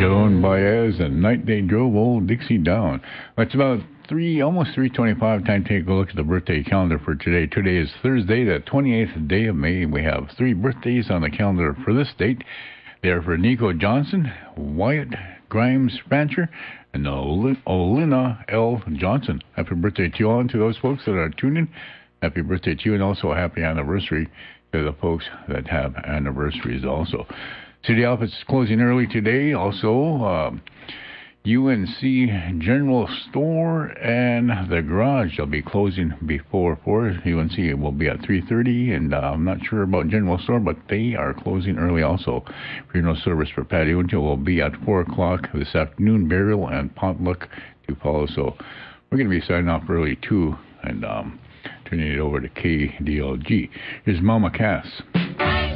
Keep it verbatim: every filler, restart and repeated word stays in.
Joan Baez and Night They Drove Old Dixie Down. It's about three, almost three twenty-five. Time to take a look at the birthday calendar for today. Today is Thursday, the twenty-eighth day of May. We have three birthdays on the calendar for this date. They are for Nico Johnson, Wyatt Grimes Fancher, and Olina L. Johnson. Happy birthday to you all, and to those folks that are tuning. Happy birthday to you, and also a happy anniversary to the folks that have anniversaries also. City office is closing early today. Also, um, U N C General Store and the garage will be closing before four. U N C will be at three thirty, and uh, I'm not sure about General Store, but they are closing early also. Funeral service for Patty Until will be at four o'clock this afternoon. Burial and potluck to follow. So we're going to be signing off early too, and um, turning it over to K D L G. Here's Mama Cass.